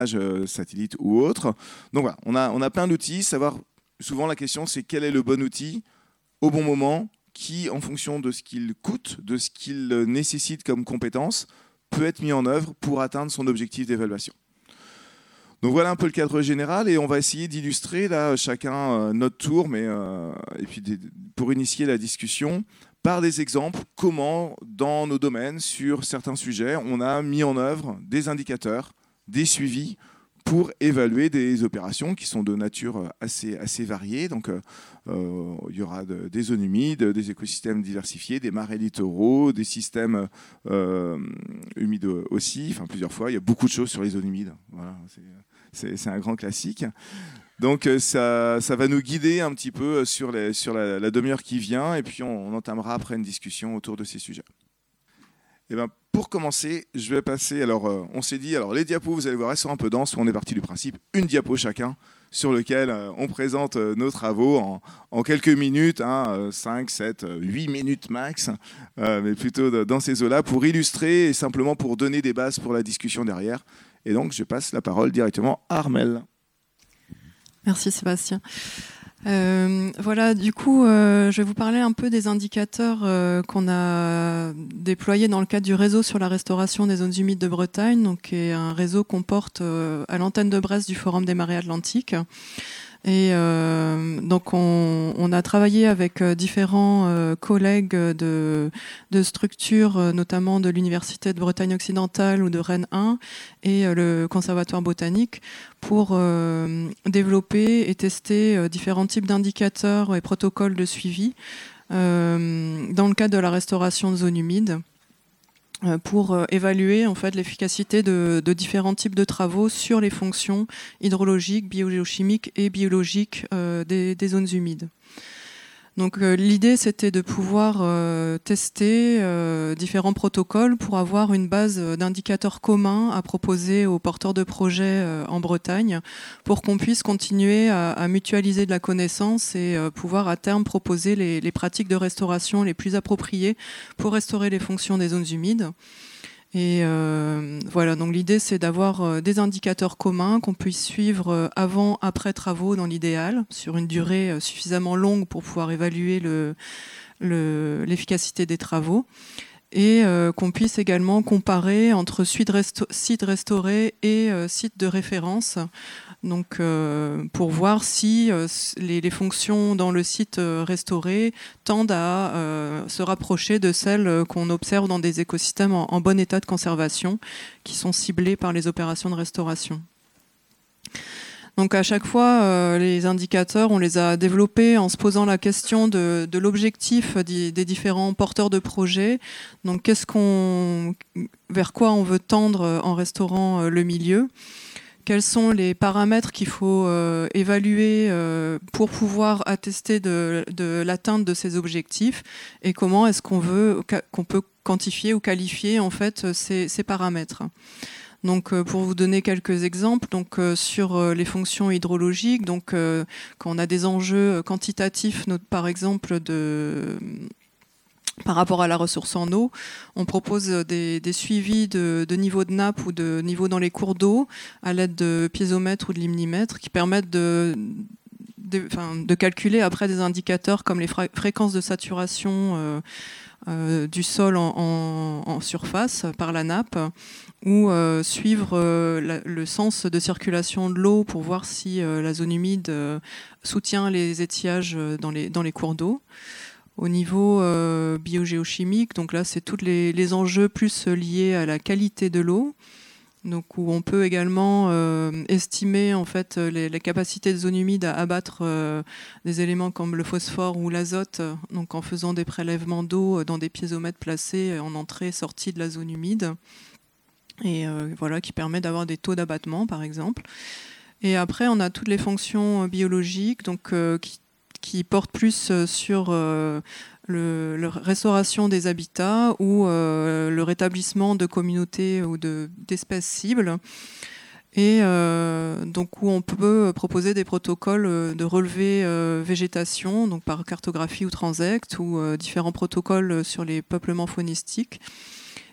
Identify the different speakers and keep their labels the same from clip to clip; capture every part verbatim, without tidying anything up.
Speaker 1: euh, satellites ou autres. Donc voilà, on a, on a plein d'outils. Savoir, souvent la question c'est quel est le bon outil au bon moment, qui en fonction de ce qu'il coûte, de ce qu'il nécessite comme compétence, peut être mis en œuvre pour atteindre son objectif d'évaluation. Donc voilà un peu le cadre général et on va essayer d'illustrer là chacun euh, notre tour, mais euh, et puis des, pour initier la discussion par des exemples comment dans nos domaines sur certains sujets on a mis en œuvre des indicateurs, des suivis pour évaluer des opérations qui sont de nature assez assez variée. Donc euh, euh, il y aura de, des zones humides, des écosystèmes diversifiés, des marais littoraux, des systèmes euh, humides aussi. Enfin plusieurs fois, il y a beaucoup de choses sur les zones humides. Voilà, c'est C'est, c'est un grand classique. Donc ça, ça va nous guider un petit peu sur, les, sur la, la demi-heure qui vient et puis on, on entamera après une discussion autour de ces sujets. Et ben, pour commencer, je vais passer... Alors, euh, on s'est dit, alors les diapos, vous allez voir, elles sont un peu denses. On est parti du principe, une diapo chacun, sur lequel euh, on présente euh, nos travaux en, en quelques minutes, hein, cinq, sept, huit minutes max, euh, mais plutôt de, dans ces eaux-là, pour illustrer et simplement pour donner des bases pour la discussion derrière. Et donc, je passe la parole directement à Armelle.
Speaker 2: Merci Sébastien. Euh, voilà, du coup, euh, je vais vous parler un peu des indicateurs euh, qu'on a déployés dans le cadre du réseau sur la restauration des zones humides de Bretagne, donc qui est un réseau qu'on porte euh, à l'antenne de Brest du Forum des marées atlantiques. Et euh, donc on, on a travaillé avec différents euh, collègues de, de structures, notamment de l'Université de Bretagne occidentale ou de Rennes un et euh, le Conservatoire botanique, pour euh, développer et tester euh, différents types d'indicateurs et protocoles de suivi euh, dans le cadre de la restauration de zones humides, pour évaluer en fait l'efficacité de, de différents types de travaux sur les fonctions hydrologiques, biogéochimiques et biologiques euh, des, des zones humides. Donc euh, l'idée c'était de pouvoir euh, tester euh, différents protocoles pour avoir une base d'indicateurs communs à proposer aux porteurs de projets euh, en Bretagne pour qu'on puisse continuer à, à mutualiser de la connaissance et euh, pouvoir à terme proposer les, les pratiques de restauration les plus appropriées pour restaurer les fonctions des zones humides. Et euh, voilà, donc l'idée c'est d'avoir euh, des indicateurs communs qu'on puisse suivre euh, avant, après travaux dans l'idéal, sur une durée euh, suffisamment longue pour pouvoir évaluer le, le, l'efficacité des travaux, et euh, qu'on puisse également comparer entre sites, resto- sites restaurés et euh, sites de référence. Donc, euh, pour voir si euh, les, les fonctions dans le site euh, restauré tendent à euh, se rapprocher de celles qu'on observe dans des écosystèmes en, en bon état de conservation, qui sont ciblés par les opérations de restauration. Donc à chaque fois, euh, les indicateurs, on les a développés en se posant la question de, de l'objectif des, des différents porteurs de projets. Donc qu'est-ce qu'on, vers quoi on veut tendre en restaurant le milieu ? Quels sont les paramètres qu'il faut euh, évaluer euh, pour pouvoir attester de, de l'atteinte de ces objectifs, et comment est-ce qu'on veut, qu'on peut quantifier ou qualifier en fait ces, ces paramètres. Donc, euh, pour vous donner quelques exemples, donc euh, sur euh, les fonctions hydrologiques, donc euh, quand on a des enjeux quantitatifs, notre, par exemple de par rapport à la ressource en eau, on propose des, des suivis de, de niveau de nappe ou de niveau dans les cours d'eau à l'aide de piézomètres ou de limnimètres qui permettent de, de, enfin, de calculer après des indicateurs comme les fra- fréquences de saturation euh, euh, du sol en, en, en surface par la nappe, ou euh, suivre euh, la, le sens de circulation de l'eau pour voir si euh, la zone humide euh, soutient les étiages dans les, dans les cours d'eau. Au niveau euh, biogéochimique, donc là c'est tous les, les enjeux plus liés à la qualité de l'eau, donc où on peut également euh, estimer en fait les, les capacités de zone humide à abattre euh, des éléments comme le phosphore ou l'azote, donc en faisant des prélèvements d'eau dans des piézomètres placés en entrée et sortie de la zone humide, et euh, voilà, qui permet d'avoir des taux d'abattement par exemple. Et après on a toutes les fonctions biologiques, donc euh, qui qui porte plus sur euh, le, le restauration des habitats ou euh, le rétablissement de communautés ou de, d'espèces cibles. Et euh, donc où on peut proposer des protocoles de relevé euh, végétation, donc par cartographie ou transect, ou euh, différents protocoles sur les peuplements faunistiques.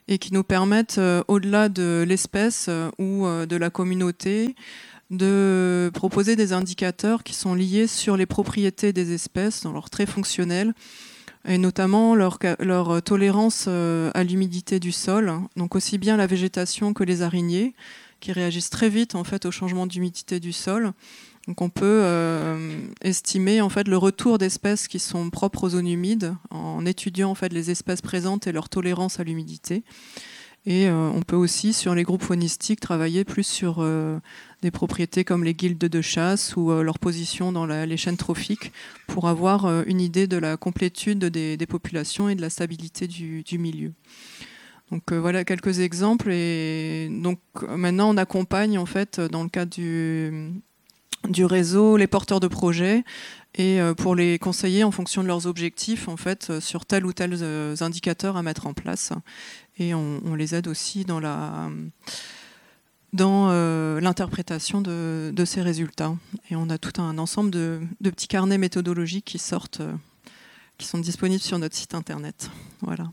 Speaker 2: et qui nous permettent, euh, au-delà de l'espèce euh, ou euh, de la communauté, de proposer des indicateurs qui sont liés sur les propriétés des espèces, dans leur traits fonctionnels, et notamment leur, leur tolérance euh, à l'humidité du sol, donc aussi bien la végétation que les araignées, qui réagissent très vite en fait, au changement d'humidité du sol. Donc on peut euh, estimer en fait, le retour d'espèces qui sont propres aux zones humides en étudiant en fait, les espèces présentes et leur tolérance à l'humidité. Et euh, on peut aussi, sur les groupes faunistiques, travailler plus sur euh, des propriétés comme les guildes de chasse ou euh, leur position dans la, les chaînes trophiques pour avoir euh, une idée de la complétude des, des populations et de la stabilité du, du milieu. Donc euh, voilà quelques exemples. Et donc maintenant, on accompagne en fait, dans le cadre du, du réseau les porteurs de projets et euh, pour les conseiller en fonction de leurs objectifs en fait, sur tel ou tel euh, indicateur à mettre en place. Et on, on les aide aussi dans la dans euh, l'interprétation de, de ces résultats. Et on a tout un ensemble de, de petits carnets méthodologiques qui sortent, euh, qui sont disponibles sur notre site internet. Voilà.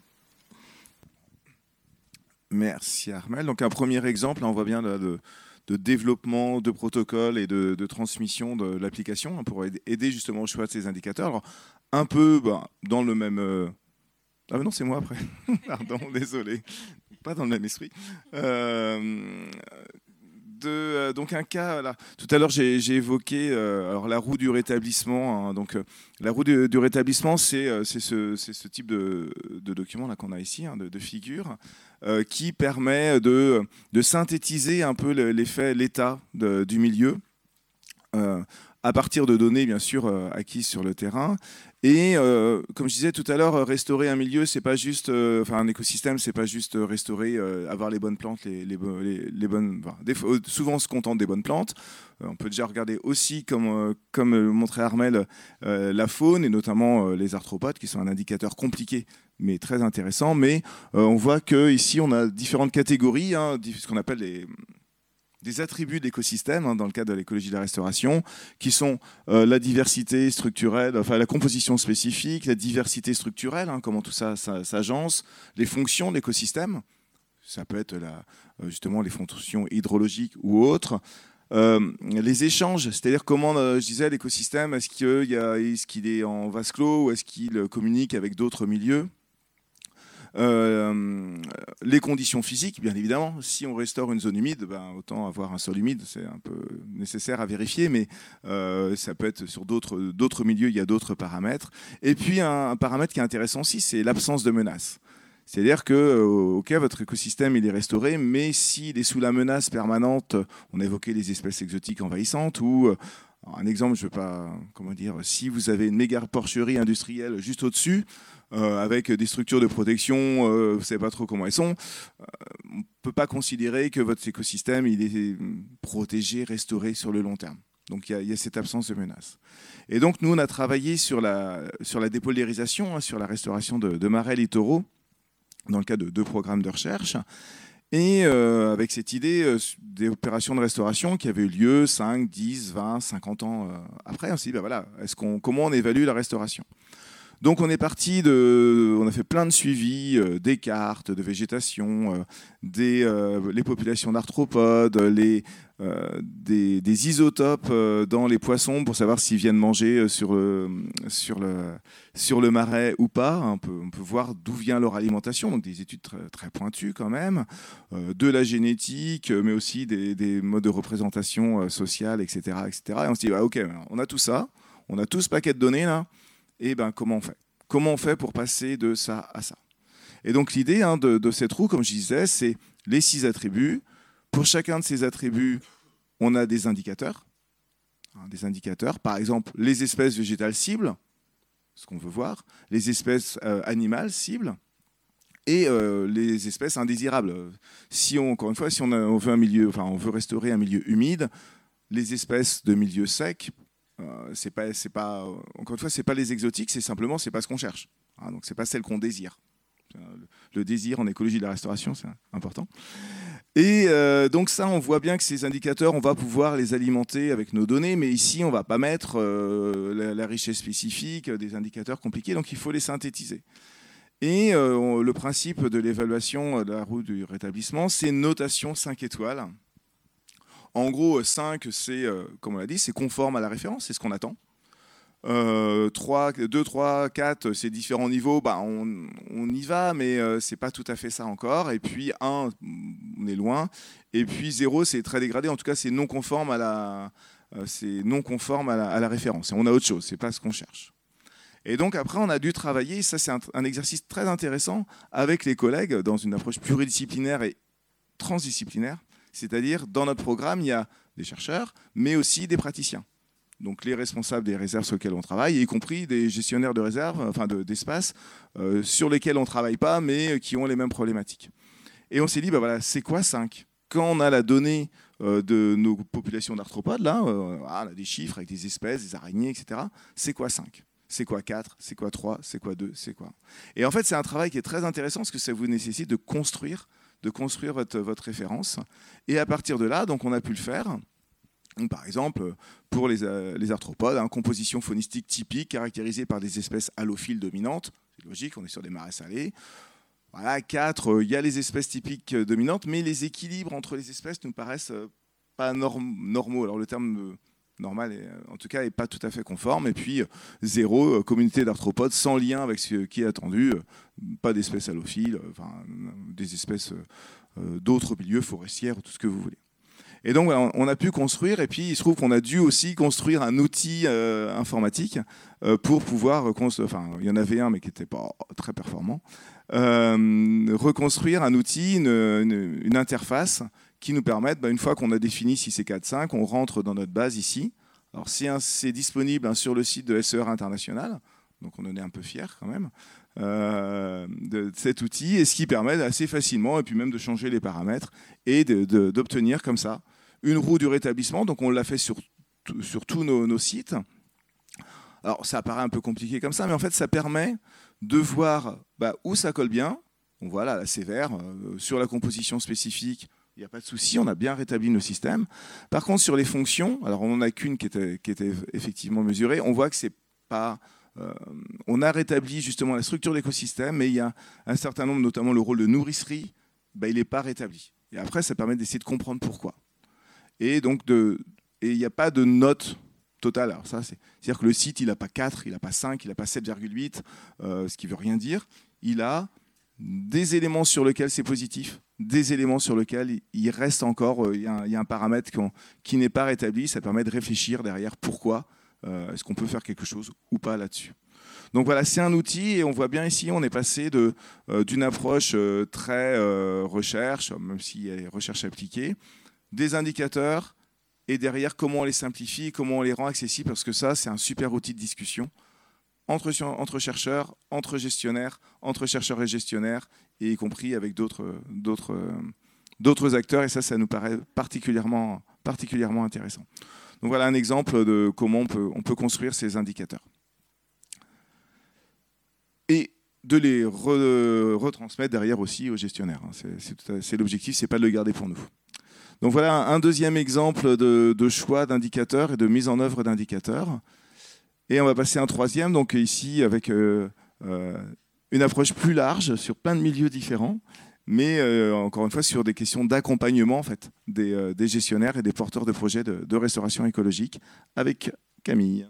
Speaker 1: Merci Armelle. Donc un premier exemple, là, on voit bien de, de, de développement de protocoles et de, de transmission de l'application hein, pour aider justement au choix de ces indicateurs. Alors, un peu bah, dans le même... Euh... Ah non, c'est moi après. Pardon, désolé. Pas dans le même esprit. Euh, de, euh, donc un cas, là. Tout à l'heure j'ai, j'ai évoqué euh, alors la roue du rétablissement. Hein, donc euh, la roue du, du rétablissement, c'est, euh, c'est, ce, c'est ce type de, de document là qu'on a ici, hein, de, de figure, euh, qui permet de, de synthétiser un peu l'effet, l'état de, du milieu. Euh, à partir de données bien sûr euh, acquises sur le terrain. Et euh, comme je disais tout à l'heure, restaurer un milieu, c'est pas juste, euh, enfin un écosystème, c'est pas juste restaurer, euh, avoir les bonnes plantes, les, les, les, les bonnes. Enfin, des, souvent on se contente des bonnes plantes. Euh, on peut déjà regarder aussi, comme, euh, comme montrait Armelle, euh, la faune et notamment euh, les arthropodes, qui sont un indicateur compliqué mais très intéressant. Mais euh, on voit que ici on a différentes catégories, hein, ce qu'on appelle les des attributs de l'écosystème, hein, dans le cadre de l'écologie de la restauration, qui sont euh, la diversité structurelle, enfin la composition spécifique, la diversité structurelle, hein, comment tout ça, ça s'agence, les fonctions de l'écosystème, ça peut être la, justement les fonctions hydrologiques ou autres, euh, les échanges, c'est-à-dire comment, euh, je disais, l'écosystème, est-ce qu'il y a, est-ce qu'il est en vase clos ou est-ce qu'il communique avec d'autres milieux ? Euh, les conditions physiques, bien évidemment. Si on restaure une zone humide, ben, autant avoir un sol humide, c'est un peu nécessaire à vérifier, mais euh, ça peut être sur d'autres, d'autres milieux, il y a d'autres paramètres. Et puis un, un paramètre qui est intéressant aussi, c'est l'absence de menace. C'est-à-dire que, euh, ok, votre écosystème il est restauré, mais s'il est sous la menace permanente, on a évoqué les espèces exotiques envahissantes, ou euh, un exemple, je veux pas, comment dire, si vous avez une méga porcherie industrielle juste au-dessus, Euh, avec des structures de protection, euh, vous ne savez pas trop comment elles sont, euh, on ne peut pas considérer que votre écosystème il est protégé, restauré sur le long terme. Donc il y, y a cette absence de menace. Et donc nous, on a travaillé sur la, sur la dépolluérisation, hein, sur la restauration de, de marais littoraux, dans le cadre de deux programmes de recherche. Et euh, avec cette idée euh, des opérations de restauration qui avaient eu lieu cinq, dix, vingt, cinquante ans euh, après, on s'est dit, ben voilà, est-ce qu'on, comment on évalue la restauration ? Donc on est parti de, on a fait plein de suivis, euh, des cartes de végétation, euh, des, euh, les populations d'arthropodes, les, euh, des, des isotopes euh, dans les poissons pour savoir s'ils viennent manger sur le, sur le, sur le marais ou pas. On peut, on peut voir d'où vient leur alimentation, donc des études très, très pointues quand même, euh, de la génétique, mais aussi des, des modes de représentation euh, sociale, et cetera, et cetera. Et on se dit, ah, ok, on a tout ça, on a tout ce paquet de données là. Et ben, comment on fait ? Comment on fait pour passer de ça à ça ? Et donc l'idée hein, de, de cette roue, comme je disais, c'est les six attributs. Pour chacun de ces attributs, on a des indicateurs. Hein, des indicateurs, par exemple, les espèces végétales cibles, ce qu'on veut voir, les espèces euh, animales cibles, et euh, les espèces indésirables. Si on, encore une fois, si on, a, on veut un milieu, enfin, on veut restaurer un milieu humide, les espèces de milieux secs, Euh, c'est pas, c'est pas, encore une fois, c'est pas les exotiques, c'est simplement, c'est pas ce qu'on cherche. Hein, donc c'est pas celle qu'on désire. Le désir en écologie de la restauration, c'est important. Et euh, donc ça, on voit bien que ces indicateurs, on va pouvoir les alimenter avec nos données, mais ici, on va pas mettre euh, la, la richesse spécifique des indicateurs compliqués, donc il faut les synthétiser. Et euh, le principe de l'évaluation de la roue du rétablissement, c'est notation cinq étoiles. En gros, cinq, c'est, euh, comme on l'a dit, c'est conforme à la référence, c'est ce qu'on attend. Euh, trois, deux, trois, quatre, c'est différents niveaux, bah, on, on y va, mais euh, c'est pas tout à fait ça encore. Et puis un, on est loin. Et puis zéro, c'est très dégradé. En tout cas, c'est non conforme à la, euh, c'est non conforme à la, à la référence. Et on a autre chose, c'est pas ce qu'on cherche. Et donc après, on a dû travailler. Ça, c'est un, un exercice très intéressant avec les collègues dans une approche pluridisciplinaire et transdisciplinaire. C'est-à-dire, dans notre programme, il y a des chercheurs, mais aussi des praticiens. Donc les responsables des réserves sur lesquelles on travaille, y compris des gestionnaires de réserves, enfin de, d'espaces, euh, sur lesquels on ne travaille pas, mais qui ont les mêmes problématiques. Et on s'est dit, bah voilà, c'est quoi cinq ? Quand on a la donnée euh, de nos populations d'arthropodes, là, euh, on a des chiffres avec des espèces, des araignées, et cetera. C'est quoi cinq ? C'est quoi quatre ? C'est quoi trois ? C'est quoi deux ? C'est quoi ? Et en fait, c'est un travail qui est très intéressant parce que ça vous nécessite de construire de construire votre, votre référence. Et à partir de là, donc, on a pu le faire. Donc, par exemple, pour les, euh, les arthropodes, hein, composition phonistique typique caractérisée par des espèces halophiles dominantes. C'est logique, on est sur des marais salés. Voilà, quatre, il euh, y a les espèces typiques euh, dominantes, mais les équilibres entre les espèces nous paraissent euh, pas norm- normaux. Alors, le terme euh, normal, est, en tout cas, n'est pas tout à fait conforme. Et puis, euh, zéro, euh, communauté d'arthropodes sans lien avec ce qui est attendu. Euh, pas d'espèces halophiles, euh, enfin, des espèces euh, d'autres milieux forestières, tout ce que vous voulez. Et donc, voilà, on a pu construire, et puis il se trouve qu'on a dû aussi construire un outil euh, informatique euh, pour pouvoir, construire, enfin, il y en avait un, mais qui n'était pas très performant, euh, reconstruire un outil, une, une, une interface qui nous permette, bah, une fois qu'on a défini six et quatre, cinq, on rentre dans notre base ici. Alors, c'est, un, c'est disponible hein, sur le site de S E R International, donc on en est un peu fiers quand même, euh, de cet outil, et ce qui permet assez facilement, et puis même de changer les paramètres, et de, de, d'obtenir comme ça une roue du rétablissement. Donc on l'a fait sur, sur tous nos, nos sites. Alors ça paraît un peu compliqué comme ça, mais en fait ça permet de voir bah, où ça colle bien. On voit là, là c'est vert, euh, sur la composition spécifique, il n'y a pas de souci, on a bien rétabli nos systèmes. Par contre sur les fonctions, alors on n'en a qu'une qui était, qui était effectivement mesurée, on voit que c'est pas... Euh, on a rétabli justement la structure de l'écosystème, mais il y a un certain nombre, notamment le rôle de nourricerie, bah, il n'est pas rétabli. Et après ça permet d'essayer de comprendre pourquoi. Et donc, de, et il n'y a pas de note totale. Alors ça, c'est, c'est-à-dire que le site, il n'a pas quatre, il n'a pas cinq, il n'a pas sept virgule huit, euh, ce qui ne veut rien dire. Il a des éléments sur lesquels c'est positif, des éléments sur lesquels il reste encore, euh, il, y a un, il y a un paramètre qui n'est pas rétabli. Ça permet de réfléchir derrière pourquoi, euh, est-ce qu'on peut faire quelque chose ou pas là-dessus. Donc voilà, c'est un outil, et on voit bien ici, on est passé de, euh, d'une approche euh, très euh, recherche, même s'il y a les recherches appliquées, des indicateurs, et derrière comment on les simplifie, comment on les rend accessibles, parce que ça, c'est un super outil de discussion entre, entre chercheurs, entre gestionnaires, entre chercheurs et gestionnaires, et y compris avec d'autres, d'autres, d'autres acteurs, et ça, ça nous paraît particulièrement, particulièrement intéressant. Donc voilà un exemple de comment on peut, on peut construire ces indicateurs. Et de les re, retransmettre derrière aussi aux gestionnaires. C'est, c'est, c'est l'objectif, c'est pas de le garder pour nous. Donc voilà un deuxième exemple de, de choix d'indicateurs et de mise en œuvre d'indicateurs. Et on va passer à un troisième, donc ici avec euh, euh, une approche plus large sur plein de milieux différents, mais euh, encore une fois sur des questions d'accompagnement en fait, des, euh, des gestionnaires et des porteurs de projets de, de restauration écologique, avec Camille.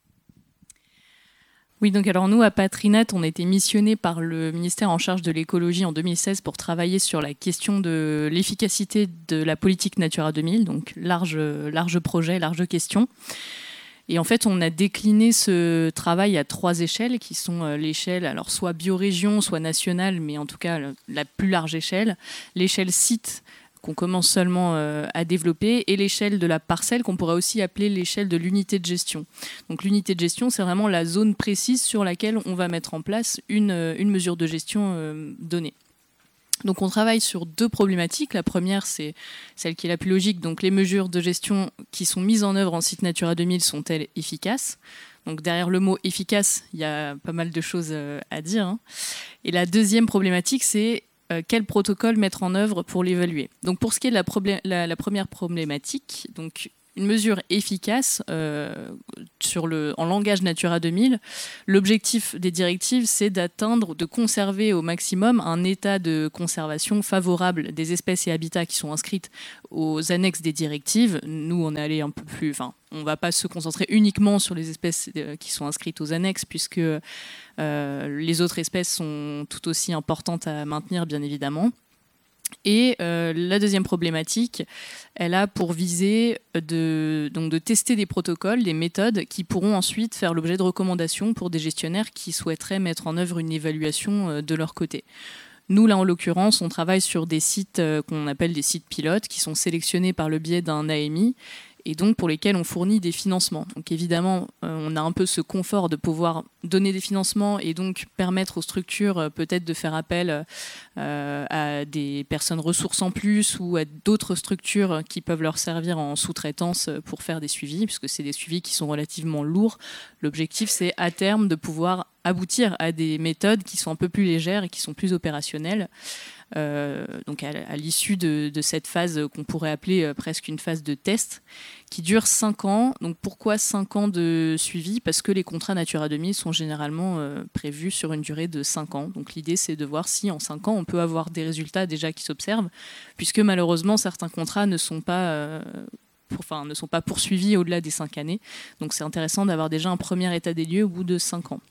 Speaker 3: Oui, donc alors nous, à Patrinet, on a été missionnés par le ministère en charge de l'écologie en deux mille seize pour travailler sur la question de l'efficacité de la politique Natura deux mille, donc large, large projet, large question. Et en fait, on a décliné ce travail à trois échelles, qui sont l'échelle, alors soit biorégion, soit nationale, mais en tout cas la plus large échelle, l'échelle site, qu'on commence seulement à développer, et l'échelle de la parcelle qu'on pourrait aussi appeler l'échelle de l'unité de gestion. Donc l'unité de gestion, c'est vraiment la zone précise sur laquelle on va mettre en place une, une mesure de gestion donnée. Donc on travaille sur deux problématiques. La première, c'est celle qui est la plus logique. Donc les mesures de gestion qui sont mises en œuvre en site Natura deux mille sont-elles efficaces ? Donc derrière le mot efficace, il y a pas mal de choses à dire, hein. Et la deuxième problématique, c'est Euh, quel protocole mettre en œuvre pour l'évaluer. Donc pour ce qui est de la, problé- la, la première problématique, donc une mesure efficace euh, sur le, en langage Natura deux mille. L'objectif des directives, c'est d'atteindre, de conserver au maximum un état de conservation favorable des espèces et habitats qui sont inscrites aux annexes des directives. Nous, on est allé un peu plus... Enfin, on ne va pas se concentrer uniquement sur les espèces qui sont inscrites aux annexes, puisque euh, les autres espèces sont tout aussi importantes à maintenir, bien évidemment. Et euh, la deuxième problématique, elle a pour visée de, donc de tester des protocoles, des méthodes qui pourront ensuite faire l'objet de recommandations pour des gestionnaires qui souhaiteraient mettre en œuvre une évaluation de leur côté. Nous, là, en l'occurrence, on travaille sur des sites euh, qu'on appelle des sites pilotes qui sont sélectionnés par le biais d'un A M I et donc pour lesquels on fournit des financements. Donc évidemment, euh, on a un peu ce confort de pouvoir donner des financements et donc permettre aux structures euh, peut-être de faire appel euh, à des personnes ressources en plus ou à d'autres structures qui peuvent leur servir en sous-traitance pour faire des suivis, puisque c'est des suivis qui sont relativement lourds. L'objectif, c'est à terme de pouvoir aboutir à des méthodes qui sont un peu plus légères et qui sont plus opérationnelles. Euh, donc à, à l'issue de, de cette phase qu'on pourrait appeler euh, presque une phase de test, qui dure cinq ans. Donc pourquoi cinq ans de suivi ? Parce que les contrats Natura deux mille sont généralement euh, prévus sur une durée de cinq ans. Donc l'idée, c'est de voir si en cinq ans, on peut avoir des résultats déjà qui s'observent, puisque malheureusement, certains contrats ne sont pas... Euh, Pour, enfin, ne sont pas poursuivis au-delà des cinq années. Donc c'est intéressant d'avoir déjà un premier état des lieux au bout de cinq ans.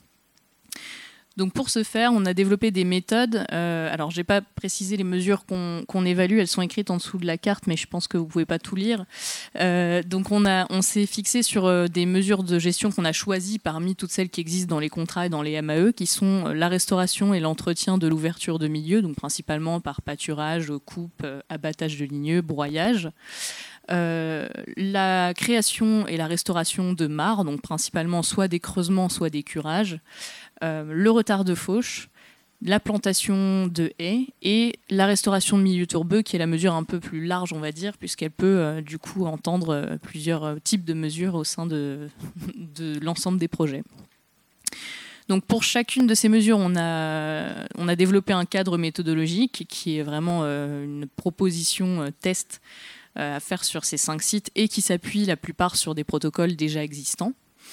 Speaker 3: Donc pour ce faire, on a développé des méthodes. Euh, alors, je n'ai pas précisé les mesures qu'on, qu'on évalue. Elles sont écrites en dessous de la carte, mais je pense que vous ne pouvez pas tout lire. Euh, donc on, a, on s'est fixé sur euh, des mesures de gestion qu'on a choisies parmi toutes celles qui existent dans les contrats et dans les M A E, qui sont la restauration et l'entretien de l'ouverture de milieux, donc principalement par pâturage, coupe, abattage de ligneux, broyage. Euh, la création et la restauration de mares, donc principalement soit des creusements, soit des curages, euh, le retard de fauche, la plantation de haies et la restauration de milieux tourbeux, qui est la mesure un peu plus large, on va dire, puisqu'elle peut euh, du coup entendre euh, plusieurs euh, types de mesures au sein de, de l'ensemble des projets. Donc pour chacune de ces mesures, on a, on a développé un cadre méthodologique qui est vraiment euh, une proposition euh, test à faire sur ces cinq sites et qui s'appuie la plupart sur des protocoles déjà existants,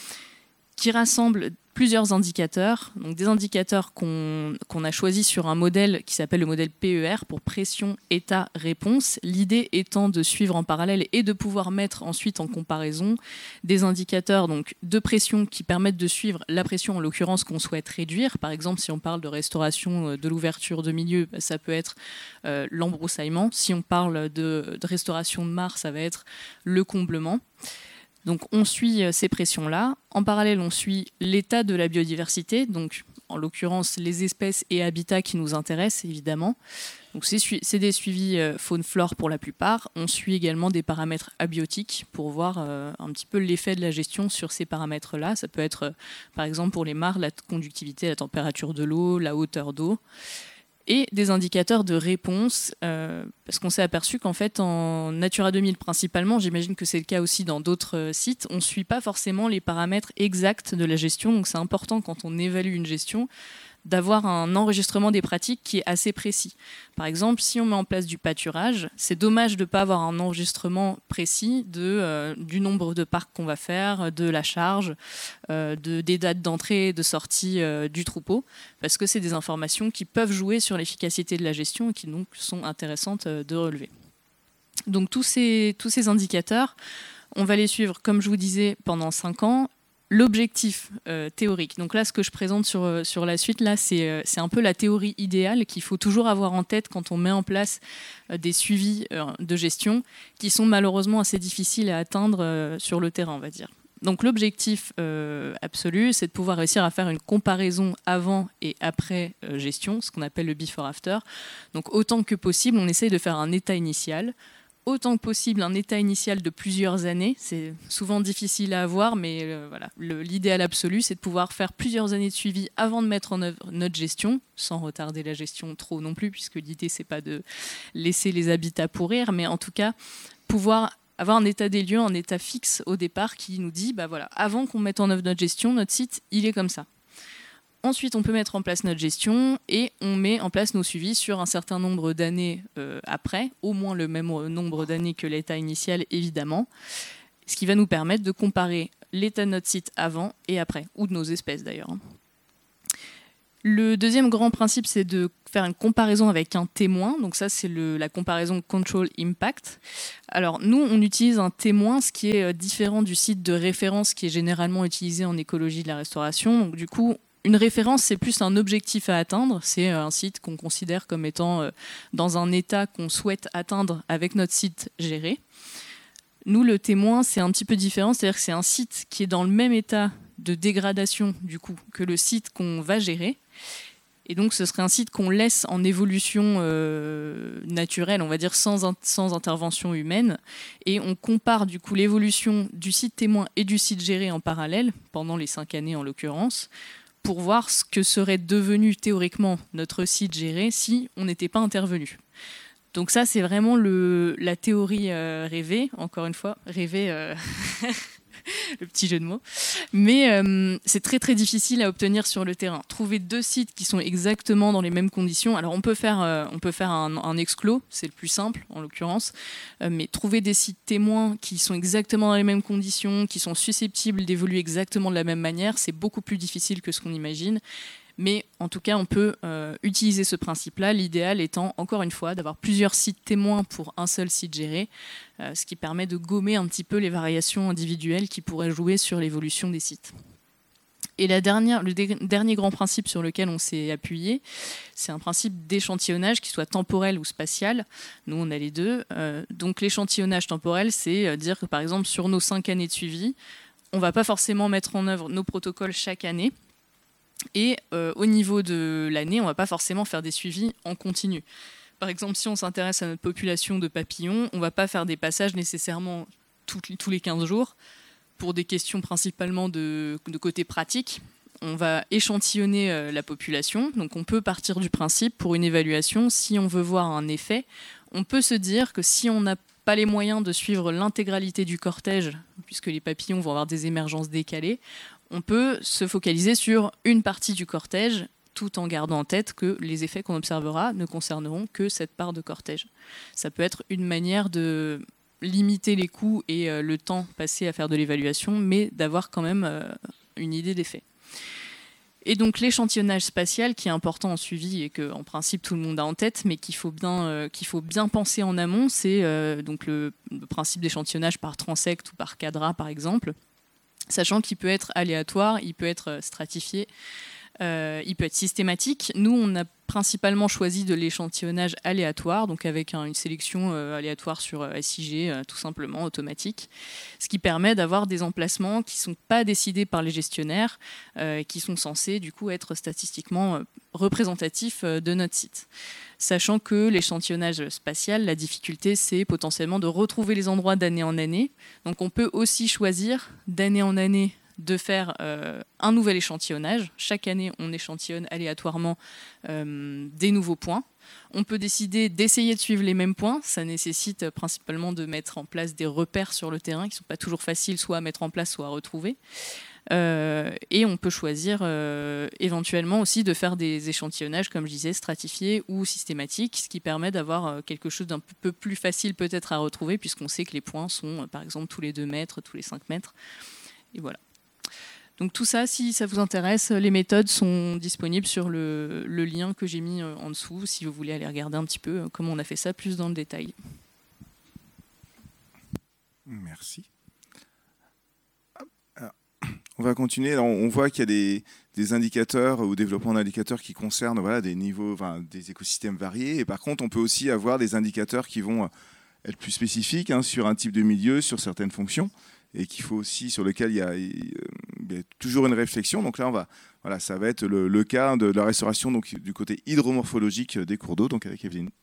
Speaker 3: qui rassemblent plusieurs indicateurs, donc des indicateurs qu'on, qu'on a choisis sur un modèle qui s'appelle le modèle P E R pour pression, état, réponse. L'idée étant de suivre en parallèle et de pouvoir mettre ensuite en comparaison des indicateurs donc, de pression qui permettent de suivre la pression en l'occurrence qu'on souhaite réduire. Par exemple, si on parle de restauration de l'ouverture de milieu, ça peut être euh, l'embroussaillement. Si on parle de, de restauration de mares, ça va être le comblement. Donc on suit ces pressions-là. En parallèle, on suit l'état de la biodiversité, donc en l'occurrence les espèces et habitats qui nous intéressent évidemment. Donc c'est, c'est des suivis faune-flore pour la plupart. On suit également des paramètres abiotiques pour voir euh, un petit peu l'effet de la gestion sur ces paramètres-là. Ça peut être euh, par exemple pour les mares la conductivité, la température de l'eau, la hauteur d'eau. Et des indicateurs de réponse, euh, parce qu'on s'est aperçu qu'en fait, en Natura deux mille principalement, j'imagine que c'est le cas aussi dans d'autres euh, sites, on ne suit pas forcément les paramètres exacts de la gestion. Donc c'est important quand on évalue une gestion d'avoir un enregistrement des pratiques qui est assez précis. Par exemple, si on met en place du pâturage, c'est dommage de ne pas avoir un enregistrement précis de, euh, du nombre de parcs qu'on va faire, de la charge, euh, de, des dates d'entrée et de sortie euh, du troupeau, parce que c'est des informations qui peuvent jouer sur l'efficacité de la gestion et qui donc sont intéressantes de relever. Donc tous ces, tous ces indicateurs, on va les suivre, comme je vous disais, pendant cinq ans. L'objectif euh, théorique, donc là ce que je présente sur, euh, sur la suite, là, c'est, euh, c'est un peu la théorie idéale qu'il faut toujours avoir en tête quand on met en place euh, des suivis euh, de gestion qui sont malheureusement assez difficiles à atteindre euh, sur le terrain, on va dire. Donc l'objectif euh, absolu, c'est de pouvoir réussir à faire une comparaison avant et après euh, gestion, ce qu'on appelle le before-after. Donc autant que possible, on essaye de faire un état initial, autant que possible un état initial de plusieurs années. C'est souvent difficile à avoir, mais euh, voilà, le, l'idéal absolu, c'est de pouvoir faire plusieurs années de suivi avant de mettre en œuvre notre gestion, sans retarder la gestion trop non plus, puisque l'idée, c'est pas de laisser les habitats pourrir, mais en tout cas, pouvoir avoir un état des lieux, un état fixe au départ qui nous dit, bah voilà, avant qu'on mette en œuvre notre gestion, notre site, il est comme ça. Ensuite, on peut mettre en place notre gestion et on met en place nos suivis sur un certain nombre d'années euh, après, au moins le même nombre d'années que l'état initial, évidemment. ce qui va nous permettre de comparer l'état de notre site avant et après, ou de nos espèces d'ailleurs. Le deuxième grand principe, c'est de faire une comparaison avec un témoin. Donc ça, c'est le, la comparaison Control Impact. Alors nous, on utilise un témoin, ce qui est différent du site de référence qui est généralement utilisé en écologie de la restauration. Donc du coup, une référence, c'est plus un objectif à atteindre. C'est un site qu'on considère comme étant dans un état qu'on souhaite atteindre avec notre site géré. Nous, le témoin, c'est un petit peu différent. C'est-à-dire que c'est un site qui est dans le même état de dégradation du coup que le site qu'on va gérer. Et donc, ce serait un site qu'on laisse en évolution euh, naturelle, on va dire sans, in- sans intervention humaine. Et on compare du coup l'évolution du site témoin et du site géré en parallèle, pendant les cinq années en l'occurrence, pour voir ce que serait devenu théoriquement notre site géré si on n'était pas intervenu. Donc ça, c'est vraiment le, la théorie euh, rêvée, encore une fois, rêvée... Euh le petit jeu de mots. Mais euh, c'est très très difficile à obtenir sur le terrain. Trouver deux sites qui sont exactement dans les mêmes conditions. Alors on peut faire, euh, on peut faire un, un exclos, c'est le plus simple en l'occurrence. Euh, mais trouver des sites témoins qui sont exactement dans les mêmes conditions, qui sont susceptibles d'évoluer exactement de la même manière, c'est beaucoup plus difficile que ce qu'on imagine. Mais en tout cas, on peut euh, utiliser ce principe-là, l'idéal étant, encore une fois, d'avoir plusieurs sites témoins pour un seul site géré, euh, ce qui permet de gommer un petit peu les variations individuelles qui pourraient jouer sur l'évolution des sites. Et la dernière, le dé- dernier grand principe sur lequel on s'est appuyé, c'est un principe d'échantillonnage qui soit temporel ou spatial. Nous, on a les deux. Euh, donc l'échantillonnage temporel, c'est dire que, par exemple, sur nos cinq années de suivi, on ne va pas forcément mettre en œuvre nos protocoles chaque année. Et euh, au niveau de l'année, on ne va pas forcément faire des suivis en continu. Par exemple, si on s'intéresse à notre population de papillons, on ne va pas faire des passages nécessairement tout, tous les quinze jours pour des questions principalement de, de côté pratique. On va échantillonner euh, la population. Donc on peut partir du principe pour une évaluation, si on veut voir un effet, on peut se dire que si on n'a pas les moyens de suivre l'intégralité du cortège, puisque les papillons vont avoir des émergences décalées, on peut se focaliser sur une partie du cortège, tout en gardant en tête que les effets qu'on observera ne concerneront que cette part de cortège. Ça peut être une manière de limiter les coûts et euh, le temps passé à faire de l'évaluation, mais d'avoir quand même euh, une idée d'effet. Et donc l'échantillonnage spatial qui est important en suivi et qu'en principe tout le monde a en tête, mais qu'il faut bien, euh, qu'il faut bien penser en amont, c'est euh, donc le, le principe d'échantillonnage par transect ou par cadra par exemple, sachant qu'il peut être aléatoire, il peut être stratifié, euh, il peut être systématique. Nous, on a principalement choisi de l'échantillonnage aléatoire, donc avec un, une sélection euh, aléatoire sur S I G, euh, tout simplement, automatique, ce qui permet d'avoir des emplacements qui ne sont pas décidés par les gestionnaires, euh, qui sont censés du coup être statistiquement euh, représentatifs euh, de notre site. Sachant que l'échantillonnage spatial, la difficulté, c'est potentiellement de retrouver les endroits d'année en année. Donc on peut aussi choisir d'année en année de faire euh, un nouvel échantillonnage. Chaque année, on échantillonne aléatoirement euh, des nouveaux points. On peut décider d'essayer de suivre les mêmes points. Ça nécessite principalement de mettre en place des repères sur le terrain qui ne sont pas toujours faciles soit à mettre en place, soit à retrouver. Euh, et on peut choisir euh, éventuellement aussi de faire des échantillonnages, comme je disais, stratifiés ou systématiques, ce qui permet d'avoir euh, quelque chose d'un peu plus facile peut-être à retrouver, puisqu'on sait que les points sont, euh, par exemple, tous les deux mètres, tous les cinq mètres. Et voilà. Donc tout ça, si ça vous intéresse, les méthodes sont disponibles sur le, le lien que j'ai mis en dessous, si vous voulez aller regarder un petit peu comment on a fait ça plus dans le détail.
Speaker 1: Merci. Alors, on va continuer. Alors, on voit qu'il y a des, des indicateurs ou développement d'indicateurs qui concernent voilà, des niveaux, enfin, des écosystèmes variés. Et par contre, on peut aussi avoir des indicateurs qui vont être plus spécifiques hein, sur un type de milieu, sur certaines fonctions. Et qu'il faut aussi, sur lequel il y, a, il y a toujours une réflexion. Donc là, on va, voilà, ça va être le, le cas de la restauration donc, du côté hydromorphologique des cours d'eau, donc avec Evelyne.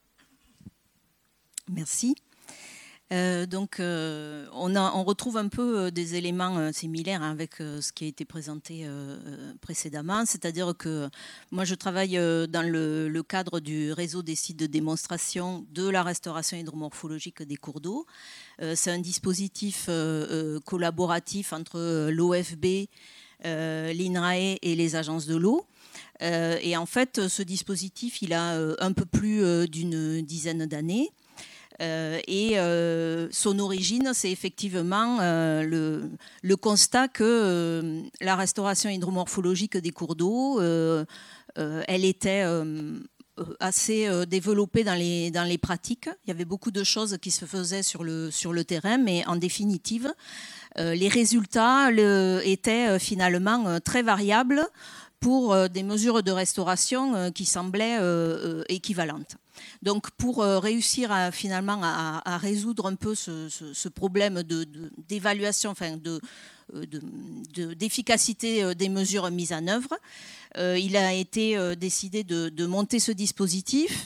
Speaker 4: Merci. Euh, donc, euh, on, a, on retrouve un peu des éléments euh, similaires hein, avec euh, ce qui a été présenté euh, précédemment. C'est-à-dire que moi, je travaille euh, dans le, le cadre du réseau des sites de démonstration de la restauration hydromorphologique des cours d'eau. Euh, c'est un dispositif euh, euh, collaboratif entre l'O F B, euh, l'INRAE et les agences de l'eau. Euh, et en fait, ce dispositif, il a euh, un peu plus euh, d'une dizaine d'années. Euh, et euh, son origine, c'est effectivement euh, le, le constat que euh, la restauration hydromorphologique des cours d'eau, euh, euh, elle était euh, assez euh, développée dans les, dans les pratiques. Il y avait beaucoup de choses qui se faisaient sur le, sur le terrain, mais en définitive, euh, les résultats le, étaient euh, finalement euh, très variables pour euh, des mesures de restauration euh, qui semblaient euh, euh, équivalentes. Donc pour euh, réussir à, finalement à, à résoudre un peu ce, ce, ce problème de, de, d'évaluation, enfin de, de, de, d'efficacité des mesures mises en œuvre, euh, il a été euh, décidé de, de monter ce dispositif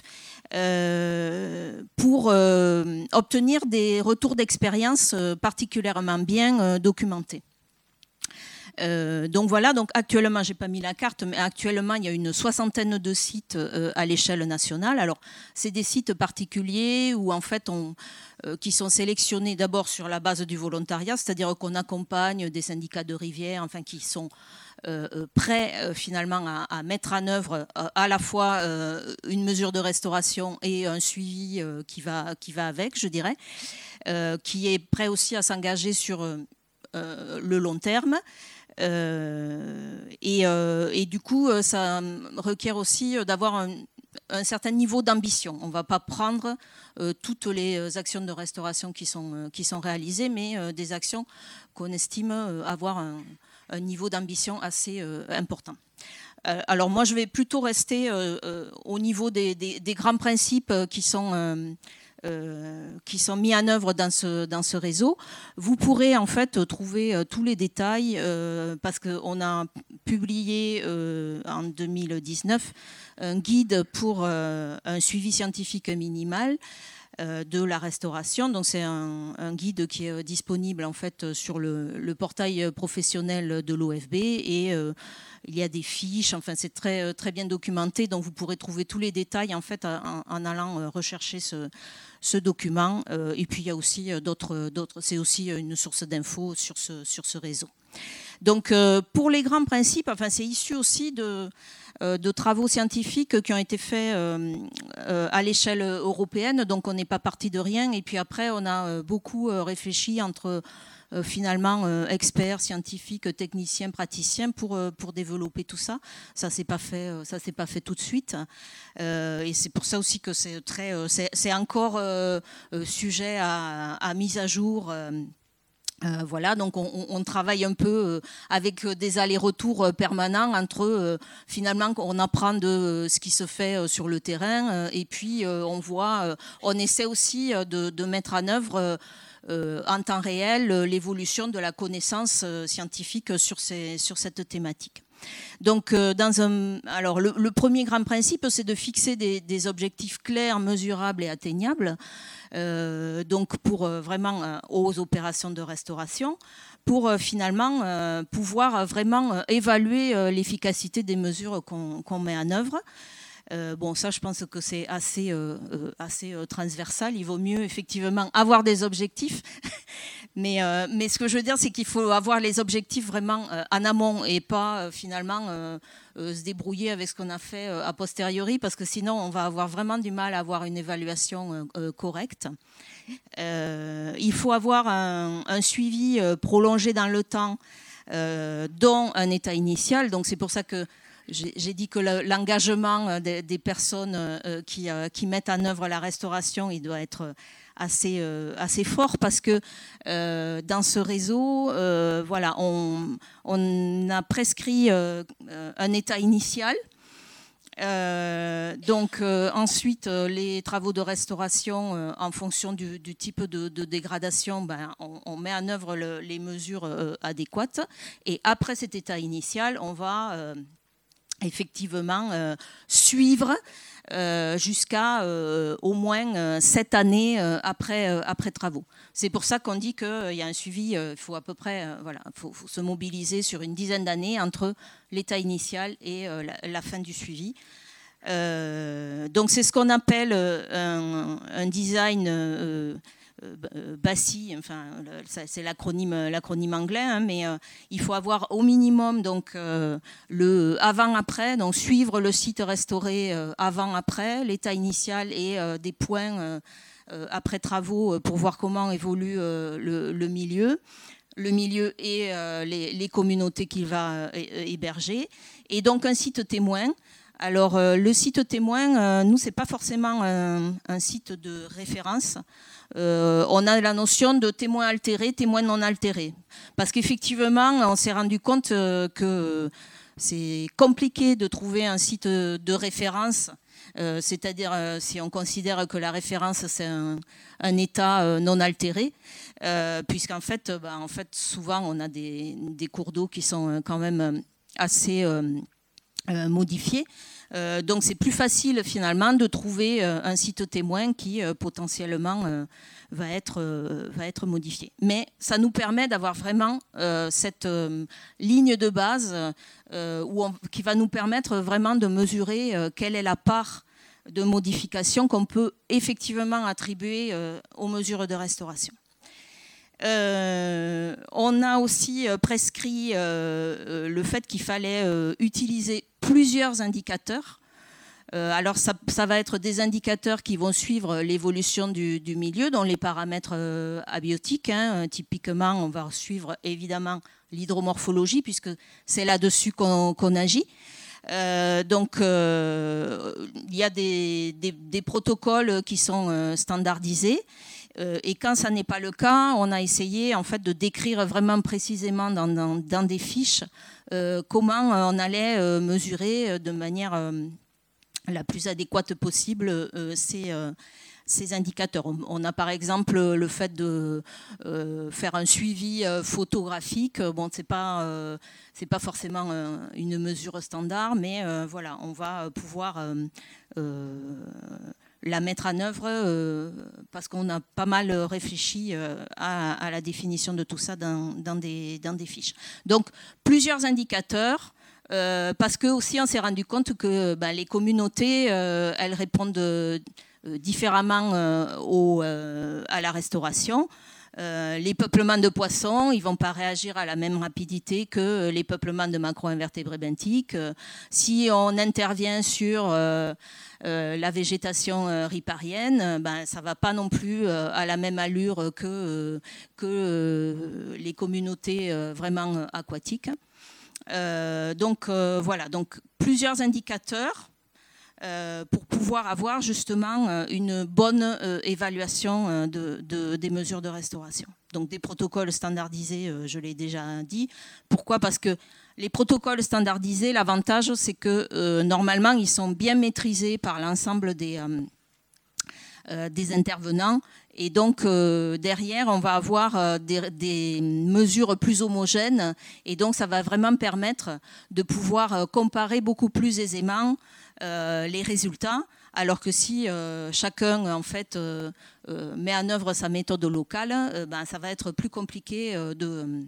Speaker 4: euh, pour euh, obtenir des retours d'expérience euh, particulièrement bien euh, documentés. Euh, donc voilà, donc actuellement, j'ai pas mis la carte, mais actuellement, il y a une soixantaine de sites euh, à l'échelle nationale. Alors, c'est des sites particuliers où, en fait, on, euh, qui sont sélectionnés d'abord sur la base du volontariat, c'est-à-dire qu'on accompagne des syndicats de rivières, enfin, qui sont euh, prêts, euh, finalement, à, à mettre en œuvre euh, à la fois euh, une mesure de restauration et un suivi euh, qui va, qui va avec, je dirais, euh, qui est prêt aussi à s'engager sur euh, le long terme. Euh, et, euh, et du coup, ça requiert aussi d'avoir un, un certain niveau d'ambition. On ne va pas prendre euh, toutes les actions de restauration qui sont, euh, qui sont réalisées, mais euh, des actions qu'on estime avoir un, un niveau d'ambition assez euh, important. Euh, alors moi, je vais plutôt rester euh, euh, au niveau des, des, des grands principes qui sont... Euh, Euh, qui sont mis en œuvre dans ce, dans ce réseau. Vous pourrez en fait trouver euh, tous les détails euh, parce qu'on a publié euh, en deux mille dix-neuf un guide pour euh, un suivi scientifique minimal euh, de la restauration. Donc c'est un, un guide qui est disponible en fait sur le, le portail professionnel de l'O F B et euh, il y a des fiches, enfin c'est très, très bien documenté, donc vous pourrez trouver tous les détails en fait en, en allant rechercher ce, ce document. Euh, et puis il y a aussi d'autres, d'autres, c'est aussi une source d'infos sur ce, sur ce réseau. Donc euh, pour les grands principes, enfin c'est issu aussi de, euh, de travaux scientifiques qui ont été faits euh, euh, à l'échelle européenne, donc on n'est pas parti de rien. Et puis après on a euh, beaucoup euh, réfléchi entre Euh, finalement euh, experts, scientifiques, techniciens, praticiens pour, euh, pour développer tout ça. Ça ne s'est pas fait, euh, ça s'est pas fait tout de suite. Euh, et c'est pour ça aussi que c'est, très, euh, c'est, c'est encore euh, euh, sujet à, à mise à jour. Euh, Euh, voilà, donc on, on travaille un peu euh, avec des allers-retours euh, permanents entre euh, finalement on apprend de euh, ce qui se fait euh, sur le terrain euh, et puis euh, on voit, euh, on essaie aussi euh, de, de mettre en œuvre euh, euh, en temps réel euh, l'évolution de la connaissance euh, scientifique sur, ces, sur cette thématique. Donc, euh, dans un, alors le, le premier grand principe, c'est de fixer des, des objectifs clairs, mesurables et atteignables. Euh, donc, pour euh, vraiment euh, aux opérations de restauration, pour euh, finalement euh, pouvoir vraiment euh, évaluer euh, l'efficacité des mesures qu'on, qu'on met en œuvre. Euh, bon, ça, je pense que c'est assez, euh, assez euh, transversal. Il vaut mieux effectivement avoir des objectifs. mais, euh, mais ce que je veux dire, c'est qu'il faut avoir les objectifs vraiment euh, en amont et pas euh, finalement euh, euh, se débrouiller avec ce qu'on a fait euh, a posteriori, parce que sinon, on va avoir vraiment du mal à avoir une évaluation euh, euh, correcte. Euh, il faut avoir un, un suivi euh, prolongé dans le temps, euh, dont un état initial. Donc, c'est pour ça que J'ai, j'ai dit que le, l'engagement des, des personnes euh, qui, euh, qui mettent en œuvre la restauration, il doit être assez, euh, assez fort parce que euh, dans ce réseau, euh, voilà, on, on a prescrit euh, un état initial. Euh, donc euh, ensuite, euh, les travaux de restauration, euh, en fonction du, du type de, de dégradation, ben, on, on met en œuvre le, les mesures euh, adéquates. Et après cet état initial, on va... Euh, effectivement euh, suivre euh, jusqu'à euh, au moins euh, sept années euh, après, euh, après travaux. C'est pour ça qu'on dit qu'il euh, y a un suivi, il euh, faut à peu près euh, voilà, faut, faut se mobiliser sur une dizaine d'années entre l'état initial et euh, la, la fin du suivi. Euh, donc c'est ce qu'on appelle euh, un, un design euh, Euh, B A S I, enfin, c'est l'acronyme, l'acronyme anglais, hein, mais euh, il faut avoir au minimum donc, euh, le avant-après, donc suivre le site restauré euh, avant-après, l'état initial et euh, des points euh, euh, après travaux pour voir comment évolue euh, le, le milieu, le milieu et euh, les, les communautés qu'il va euh, héberger. Et donc un site témoin. Alors euh, le site témoin, euh, nous, c'est pas forcément un, un site de référence. Euh, on a la notion de témoin altéré, témoin non altéré. Parce qu'effectivement, on s'est rendu compte euh, que c'est compliqué de trouver un site de référence. Euh, c'est-à-dire euh, si on considère que la référence c'est un, un état euh, non altéré, euh, puisqu'en fait, bah, en fait, souvent on a des, des cours d'eau qui sont quand même assez euh, euh, modifiés. Euh, donc c'est plus facile finalement de trouver euh, un site témoin qui euh, potentiellement euh, va, être, euh, va être modifié. Mais ça nous permet d'avoir vraiment euh, cette euh, ligne de base euh, où on, qui va nous permettre vraiment de mesurer euh, quelle est la part de modification qu'on peut effectivement attribuer euh, aux mesures de restauration. Euh, on a aussi euh, prescrit euh, euh, le fait qu'il fallait euh, utiliser plusieurs indicateurs. Euh, alors ça, ça va être des indicateurs qui vont suivre l'évolution du, du milieu, dont les paramètres euh, abiotiques. Hein. Typiquement, on va suivre évidemment l'hydromorphologie, puisque c'est là-dessus qu'on, qu'on agit. Euh, donc, euh, il y a des, des, des protocoles qui sont euh, standardisés. Euh, et quand ça n'est pas le cas, on a essayé en fait de décrire vraiment précisément dans, dans, dans des fiches euh, comment euh, on allait euh, mesurer de manière euh, la plus adéquate possible euh, ces, euh, ces indicateurs. On, on a par exemple le fait de euh, faire un suivi euh, photographique. Bon, c'est pas euh, c'est pas forcément euh, une mesure standard, mais euh, voilà, on va pouvoir euh, euh, la mettre en œuvre euh, parce qu'on a pas mal réfléchi euh, à, à la définition de tout ça dans, dans, des, dans des fiches. Donc, plusieurs indicateurs, euh, parce que aussi on s'est rendu compte que ben, les communautés, euh, elles répondent euh, différemment euh, au, euh, à la restauration. Euh, les peuplements de poissons, ils ne vont pas réagir à la même rapidité que les peuplements de macro-invertébrés benthiques. Euh, si on intervient sur euh, euh, la végétation euh, riparienne, ben, ça ne va pas non plus euh, à la même allure que, euh, que euh, les communautés euh, vraiment aquatiques. Euh, donc euh, voilà, donc plusieurs indicateurs Euh, pour pouvoir avoir justement euh, une bonne euh, évaluation euh, de, de, des mesures de restauration. Donc des protocoles standardisés, euh, je l'ai déjà dit. Pourquoi ? Parce que les protocoles standardisés, l'avantage, c'est que euh, normalement, ils sont bien maîtrisés par l'ensemble des, euh, euh, des intervenants. Et donc, euh, derrière, on va avoir euh, des, des mesures plus homogènes. Et donc, ça va vraiment permettre de pouvoir euh, comparer beaucoup plus aisément Euh, les résultats, alors que si euh, chacun en fait euh, euh, met en œuvre sa méthode locale, euh, ben, ça va être plus compliqué euh, de,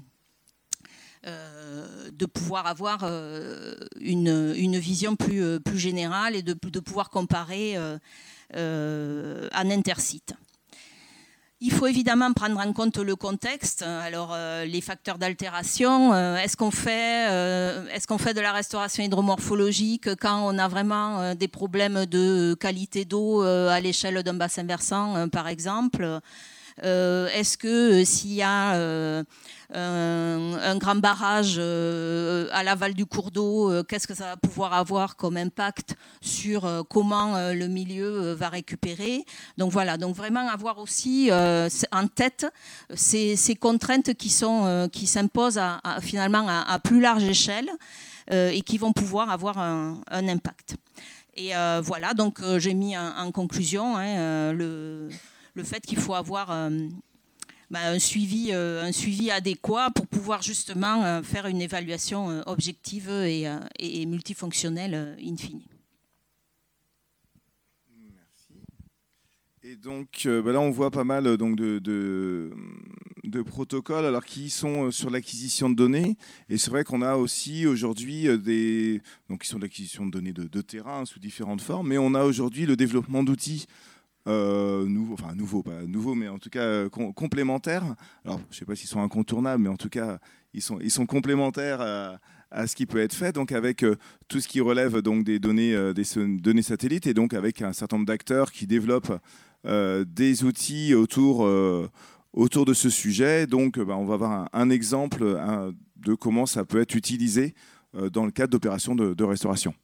Speaker 4: euh, de pouvoir avoir euh, une, une vision plus, plus générale et de, de pouvoir comparer euh, euh, en intersite. Il faut évidemment prendre en compte le contexte. Alors, euh, les facteurs d'altération, euh, est-ce qu'on fait, euh, est-ce qu'on fait de la restauration hydromorphologique quand on a vraiment euh, des problèmes de qualité d'eau euh, à l'échelle d'un bassin versant, euh, par exemple ? Euh, est-ce que euh, s'il y a euh, un, un grand barrage euh, à l'aval du cours d'eau, euh, qu'est-ce que ça va pouvoir avoir comme impact sur euh, comment euh, le milieu euh, va récupérer ? Donc voilà, donc vraiment avoir aussi euh, en tête ces, ces contraintes qui, sont, euh, qui s'imposent à, à, finalement à, à plus large échelle euh, et qui vont pouvoir avoir un, un impact. Et euh, voilà, donc euh, j'ai mis en, en conclusion hein, euh, le... le fait qu'il faut avoir euh, bah, un, suivi, euh, un suivi adéquat pour pouvoir justement euh, faire une évaluation euh, objective et, euh, et multifonctionnelle euh, in fine.
Speaker 1: Merci. Et donc euh, bah là on voit pas mal donc, de, de, de protocoles alors, qui sont sur l'acquisition de données. Et c'est vrai qu'on a aussi aujourd'hui des... donc, qui sont de l'acquisition de données de, de terrain sous différentes formes, mais on a aujourd'hui le développement d'outils euh, nouveaux, enfin nouveaux, pas nouveaux, mais en tout cas euh, com- complémentaires. Alors, je ne sais pas s'ils sont incontournables, mais en tout cas, ils sont, ils sont complémentaires à, à ce qui peut être fait. Donc, avec euh, tout ce qui relève donc des données, euh, des données satellites, et donc avec un certain nombre d'acteurs qui développent euh, des outils autour, euh, autour de ce sujet. Donc, bah, on va avoir un, un exemple un, de comment ça peut être utilisé euh, dans le cadre d'opérations de, de restauration.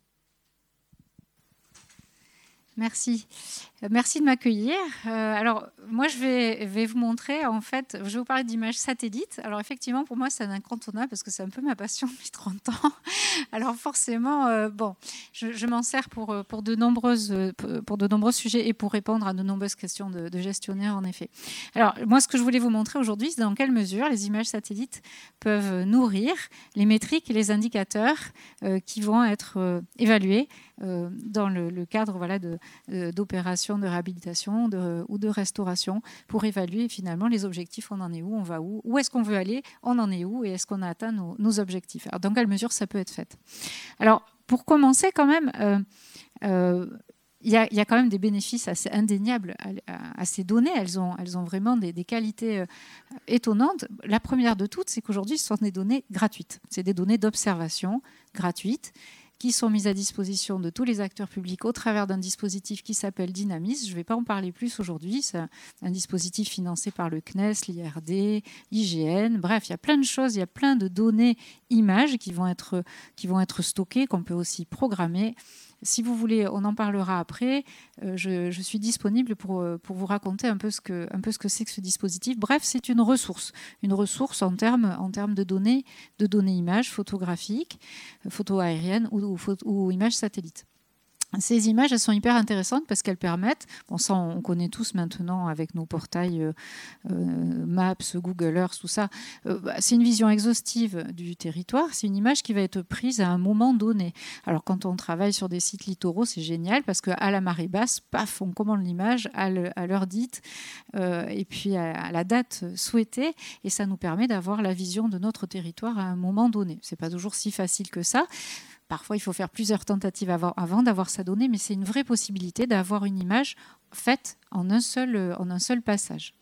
Speaker 5: Merci. Merci de m'accueillir. Euh, alors, moi, je vais, vais vous montrer, en fait, je vais vous parler d'images satellites. Alors, effectivement, pour moi, c'est un incontournable parce que c'est un peu ma passion depuis trente ans. Alors, forcément, euh, bon, je, je m'en sers pour, pour, de nombreuses, pour de nombreux sujets et pour répondre à de nombreuses questions de, de gestionnaires, en effet. Alors, moi, ce que je voulais vous montrer aujourd'hui, c'est dans quelle mesure les images satellites peuvent nourrir les métriques et les indicateurs euh, qui vont être euh, évalués euh, dans le, le cadre voilà, de, euh, d'opérations de réhabilitation de, ou de restauration pour évaluer finalement les objectifs, on en est où, on va où, où est-ce qu'on veut aller, on en est où et est-ce qu'on a atteint nos, nos objectifs. Alors, dans quelle mesure ça peut être fait? Alors, pour commencer quand même, euh, euh, il y, a, il y a quand même des bénéfices assez indéniables à, à, à ces données. Elles ont, elles ont vraiment des, des qualités euh, étonnantes. La première de toutes, c'est qu'aujourd'hui, ce sont des données gratuites. C'est des données d'observation gratuites qui sont mises à disposition de tous les acteurs publics au travers d'un dispositif qui s'appelle Dynamis. Je ne vais pas en parler plus aujourd'hui. C'est un dispositif financé par le C N E S, l'I R D, I G N. Bref, il y a plein de choses, il y a plein de données, images qui vont être, qui vont être stockées, qu'on peut aussi programmer. Si vous voulez, on en parlera après. Euh, je, je suis disponible pour, pour vous raconter un peu ce que, un peu ce que c'est que ce dispositif. Bref, c'est une ressource, une ressource en termes, en termes de données, de données images photographiques, photos aériennes ou, ou, ou images satellites. Ces images, elles sont hyper intéressantes parce qu'elles permettent, bon ça on connaît tous maintenant avec nos portails euh, euh, Maps, Google Earth, tout ça, euh, bah, c'est une vision exhaustive du territoire, c'est une image qui va être prise à un moment donné. Alors quand on travaille sur des sites littoraux, c'est génial parce qu'à la marée basse, paf, on commande l'image à l'heure dite euh, et puis à, à la date souhaitée et ça nous permet d'avoir la vision de notre territoire à un moment donné. C'est pas toujours si facile que ça. Parfois, il faut faire plusieurs tentatives avant, avant d'avoir sa donnée, mais c'est une vraie possibilité d'avoir une image faite en un seul, en un seul passage.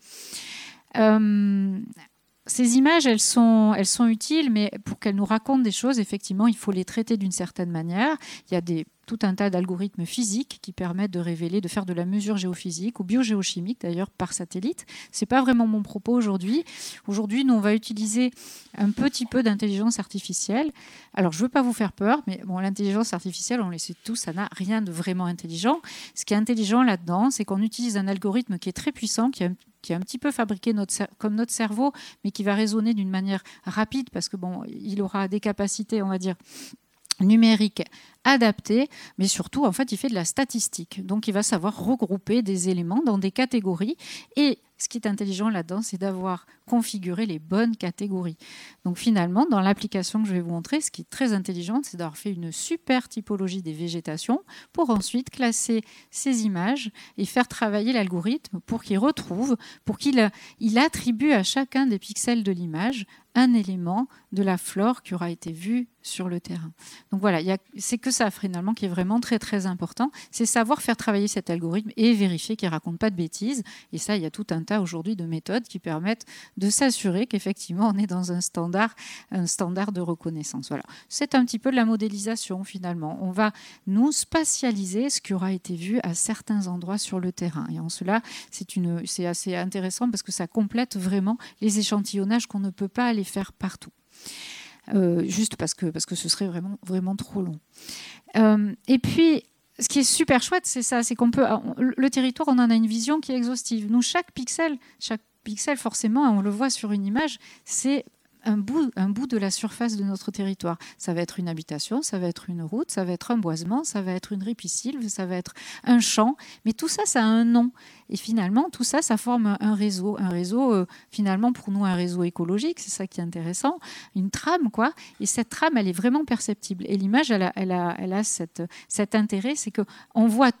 Speaker 5: Euh, ces images, elles sont, elles sont utiles, mais pour qu'elles nous racontent des choses, effectivement, il faut les traiter d'une certaine manière. Il y a des, tout un tas d'algorithmes physiques qui permettent de révéler, de faire de la mesure géophysique ou biogéochimique, d'ailleurs, par satellite. Ce n'est pas vraiment mon propos aujourd'hui. Aujourd'hui, nous, on va utiliser un petit peu d'intelligence artificielle. Alors, je ne veux pas vous faire peur, mais bon, l'intelligence artificielle, on le sait tous, ça n'a rien de vraiment intelligent. Ce qui est intelligent là-dedans, c'est qu'on utilise un algorithme qui est très puissant, qui est un, qui est un petit peu fabriqué notre, comme notre cerveau, mais qui va raisonner d'une manière rapide parce que bon, il aura des capacités, on va dire, numériques adaptées, mais surtout, en fait, il fait de la statistique. Donc, il va savoir regrouper des éléments dans des catégories et ce qui est intelligent là-dedans, c'est d'avoir configuré les bonnes catégories. Donc finalement, dans l'application que je vais vous montrer, ce qui est très intelligent, c'est d'avoir fait une super typologie des végétations pour ensuite classer ces images et faire travailler l'algorithme pour qu'il retrouve, pour qu'il il attribue à chacun des pixels de l'image un élément de la flore qui aura été vue sur le terrain. Donc voilà, c'est que ça finalement qui est vraiment très très important, c'est savoir faire travailler cet algorithme et vérifier qu'il ne raconte pas de bêtises. Et ça, il y a tout un tas aujourd'hui de méthodes qui permettent de s'assurer qu'effectivement on est dans un standard, un standard de reconnaissance. Voilà. C'est un petit peu de la modélisation finalement. On va nous spatialiser ce qui aura été vu à certains endroits sur le terrain. Et en cela, c'est une, c'est assez intéressant parce que ça complète vraiment les échantillonnages qu'on ne peut pas aller faire partout. Euh, juste parce que, parce que ce serait vraiment, vraiment trop long. Euh, et puis, ce qui est super chouette, c'est ça, c'est qu'on peut, le territoire, on en a une vision qui est exhaustive. Nous, chaque pixel, chaque pixel, forcément, on le voit sur une image, c'est un bout, un bout de la surface de notre territoire. Ça va être une habitation, ça va être une route, ça va être un boisement, ça va être une ripisylve, ça va être un champ, mais tout ça, ça a un nom. Et finalement, tout ça, ça forme un réseau. Un réseau, euh, finalement, pour nous, un réseau écologique, c'est ça qui est intéressant, une trame, quoi. Et cette trame, elle est vraiment perceptible. Et l'image, elle a, elle a, elle a cette, cet intérêt, c'est qu'on voit tout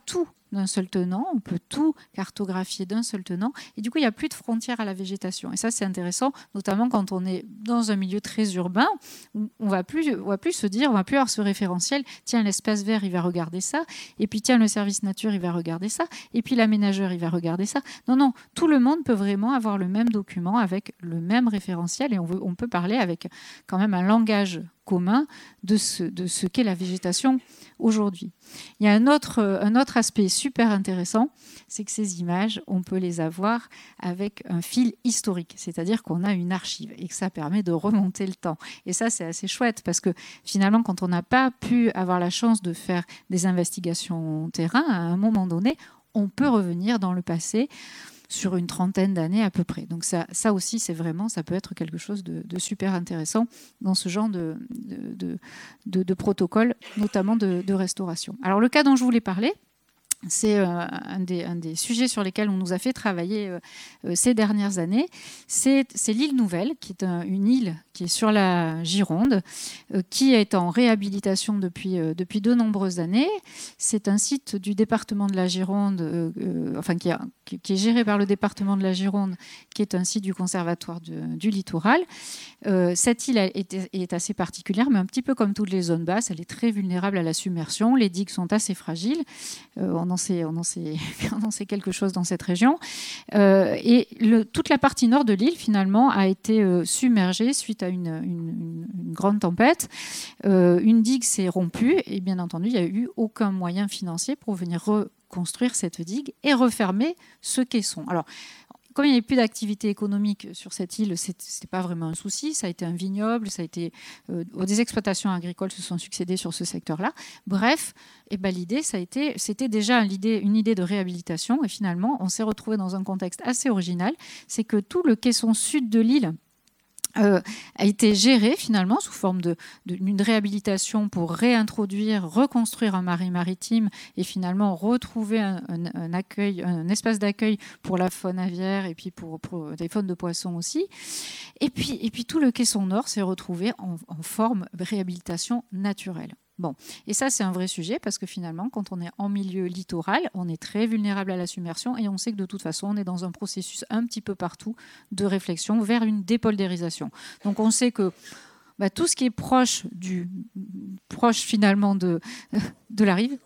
Speaker 5: d'un seul tenant, on peut tout cartographier d'un seul tenant, et du coup il n'y a plus de frontières à la végétation. Et ça c'est intéressant, notamment quand on est dans un milieu très urbain, où on ne va plus, on va plus se dire, on ne va plus avoir ce référentiel, tiens l'espace vert il va regarder ça, et puis tiens le service nature il va regarder ça, et puis l'aménageur il va regarder ça. Non, non, tout le monde peut vraiment avoir le même document avec le même référentiel, et on, veut, on peut parler avec quand même un langage commun de ce, de ce qu'est la végétation aujourd'hui. Il y a un autre, un autre aspect super intéressant, c'est que ces images, on peut les avoir avec un fil historique, c'est-à-dire qu'on a une archive et que ça permet de remonter le temps. Et ça, c'est assez chouette parce que finalement, quand on n'a pas pu avoir la chance de faire des investigations terrain, à un moment donné, on peut revenir dans le passé sur une trentaine d'années à peu près. Donc ça, ça aussi, c'est vraiment, ça peut être quelque chose de, de super intéressant dans ce genre de, de, de, de, de protocole, notamment de, de restauration. Alors le cas dont je voulais parler, c'est euh, un, des, un des sujets sur lesquels on nous a fait travailler euh, euh, ces dernières années. C'est, c'est l'île Nouvelle, qui est un, une île qui est sur la Gironde, euh, qui est en réhabilitation depuis, euh, depuis de nombreuses années. C'est un site du département de la Gironde, euh, euh, enfin qui, a, qui, qui est géré par le département de la Gironde, qui est un site du Conservatoire du, du littoral. Euh, cette île est, est assez particulière, mais un petit peu comme toutes les zones basses, elle est très vulnérable à la submersion. Les digues sont assez fragiles. Euh, on, en sait, on, en sait, on en sait quelque chose dans cette région. Euh, et le, toute la partie nord de l'île, finalement, a été euh, submergée suite à une, une, une grande tempête. Euh, une digue s'est rompue et bien entendu, il n'y a eu aucun moyen financier pour venir reconstruire cette digue et refermer ce caisson. Alors, comme il n'y avait plus d'activité économique sur cette île, ce n'était pas vraiment un souci. Ça a été un vignoble, ça a été, euh, des exploitations agricoles se sont succédées sur ce secteur-là. Bref, eh ben, l'idée, ça a été, c'était déjà une idée, une idée de réhabilitation. Et finalement, on s'est retrouvé dans un contexte assez original. C'est que tout le caisson sud de l'île Euh, a été géré finalement sous forme de, de, d'une réhabilitation pour réintroduire, reconstruire un marais maritime et finalement retrouver un, un, un, accueil, un espace d'accueil pour la faune aviaire et puis pour, pour des faunes de poissons aussi. Et puis, et puis tout le caisson nord s'est retrouvé en, en forme de réhabilitation naturelle. Bon, et ça c'est un vrai sujet parce que finalement quand on est en milieu littoral, on est très vulnérable à la submersion et on sait que de toute façon on est dans un processus un petit peu partout de réflexion vers une dépoldérisation. Donc on sait que bah, tout ce qui est proche, du, proche finalement de, de la rive,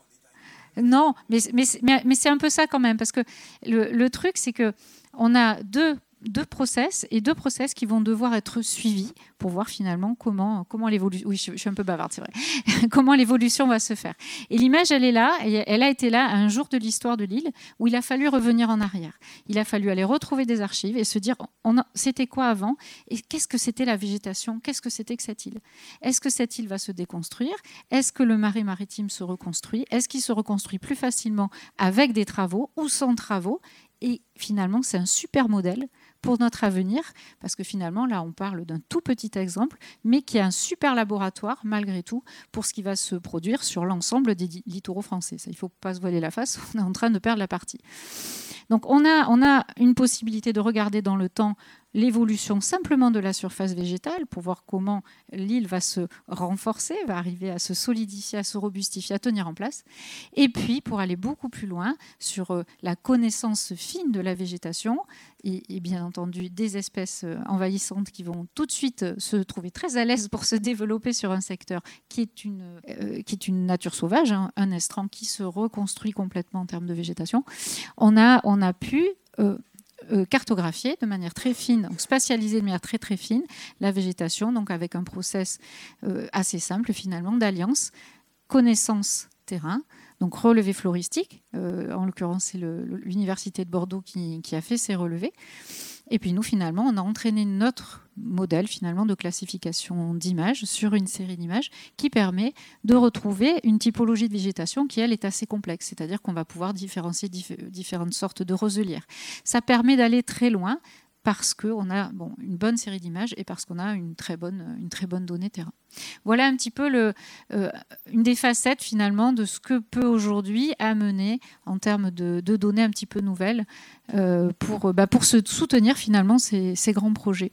Speaker 5: non, mais, mais, mais, mais c'est un peu ça quand même parce que le, le truc c'est qu'on a deux deux process et deux process qui vont devoir être suivis pour voir finalement comment, comment l'évolution... Oui, je, je suis un peu bavarde, c'est vrai. Comment l'évolution va se faire. Et l'image, elle est là, et elle a été là à un jour de l'histoire de l'île où il a fallu revenir en arrière. Il a fallu aller retrouver des archives et se dire, on a, c'était quoi avant et qu'est-ce que c'était la végétation, qu'est-ce que c'était que cette île. Est-ce que cette île va se déconstruire? Est-ce que le marais maritime se reconstruit? Est-ce qu'il se reconstruit plus facilement avec des travaux ou sans travaux? Et finalement, c'est un super modèle pour notre avenir, parce que finalement, là, on parle d'un tout petit exemple, mais qui est un super laboratoire, malgré tout, pour ce qui va se produire sur l'ensemble des littoraux français. Ça, il ne faut pas se voiler la face, on est en train de perdre la partie. Donc, on a, on a une possibilité de regarder dans le temps l'évolution simplement de la surface végétale pour voir comment l'île va se renforcer, va arriver à se solidifier, à se robustifier, à tenir en place. Et puis, pour aller beaucoup plus loin sur la connaissance fine de la végétation et, et bien entendu des espèces envahissantes qui vont tout de suite se trouver très à l'aise pour se développer sur un secteur qui est une, euh, qui est une nature sauvage, hein, un estran qui se reconstruit complètement en termes de végétation. On a, on a pu... Euh, Euh, cartographier de manière très fine, donc spatialiser de manière très très fine la végétation, donc avec un process euh, assez simple finalement d'alliance, connaissance terrain, donc relevé floristique, euh, en l'occurrence c'est le, l'université de Bordeaux qui, qui a fait ces relevés. Et puis nous, finalement, on a entraîné notre modèle finalement de classification d'images sur une série d'images qui permet de retrouver une typologie de végétation qui, elle, est assez complexe. C'est-à-dire qu'on va pouvoir différencier diff- différentes sortes de roselières. Ça permet d'aller très loin parce qu'on a bon, une bonne série d'images et parce qu'on a une très bonne, une très bonne donnée terrain. Voilà un petit peu le, euh, une des facettes finalement de ce que peut aujourd'hui amener en termes de, de données un petit peu nouvelles euh, pour, bah, pour se soutenir finalement ces, ces grands projets.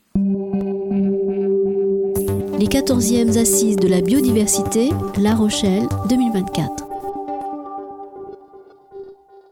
Speaker 6: Les quatorzièmes Assises de la biodiversité, La Rochelle, deux mille vingt-quatre.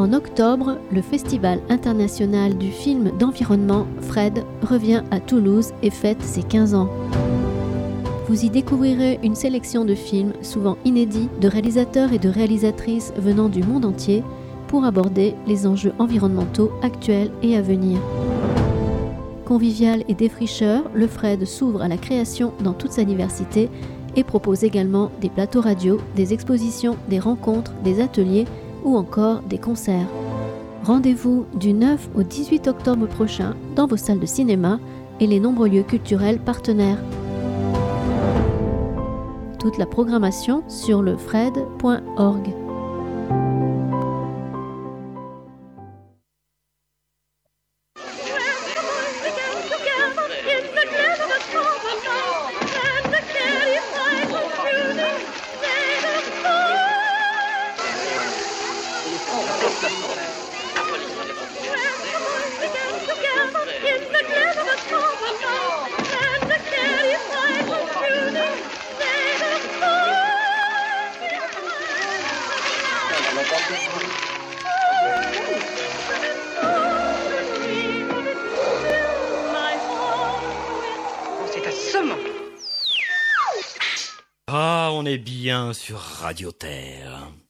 Speaker 6: En octobre, le Festival international du film d'environnement Fred revient à Toulouse et fête ses quinze ans. Vous y découvrirez une sélection de films souvent inédits de réalisateurs et de réalisatrices venant du monde entier pour aborder les enjeux environnementaux actuels et à venir. Convivial et défricheur, le Fred s'ouvre à la création dans toute sa diversité et propose également des plateaux radio, des expositions, des rencontres, des ateliers ou encore des concerts. Rendez-vous du neuf au dix-huit octobre prochain dans vos salles de cinéma et les nombreux lieux culturels partenaires. Toute la programmation sur le fred point org.
Speaker 7: Ah, on est bien sur Radio Terre.